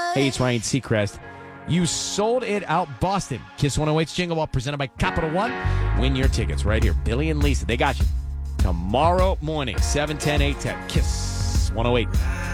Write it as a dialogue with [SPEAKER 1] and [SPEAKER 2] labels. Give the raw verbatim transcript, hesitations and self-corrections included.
[SPEAKER 1] Hey, it's Ryan Seacrest. You sold it out, Boston. Kiss one oh eight's Jingle Ball presented by Capital One. Win your tickets right here. Billy and Lisa, they got you. Tomorrow morning, seven ten, eight ten. Kiss one oh eight.